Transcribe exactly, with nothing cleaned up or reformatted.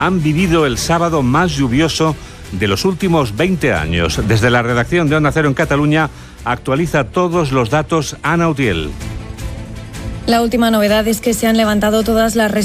han vivido el sábado más lluvioso de los últimos veinte años. Desde la redacción de Onda Cero en Cataluña actualiza todos los datos Ana Utiel. La última novedad es que se han levantado todas las